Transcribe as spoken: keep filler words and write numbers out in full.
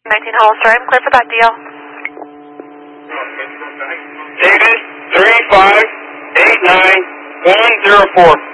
nineteen Hollister, I'm clear for that deal. David, three five eight nine one zero four.